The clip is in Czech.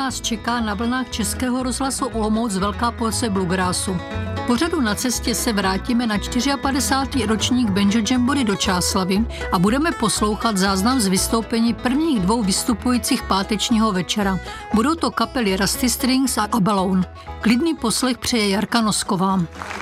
nás čeká na vlnách Českého rozhlasu Olomouc velká porce bluegrassu. V pořadu Na cestě se vrátíme na 54. ročník Banjo Jamboree do Čáslavi a budeme poslouchat záznam z vystoupení prvních 2 vystupujících pátečního večera. Budou to kapely Rusty Strings a Abalone. Klidný poslech přeje Jarka Nosková.